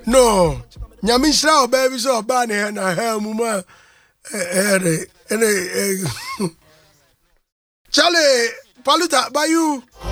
No. Nyamisra baby so bane na ha muma Charlie Paluta by you.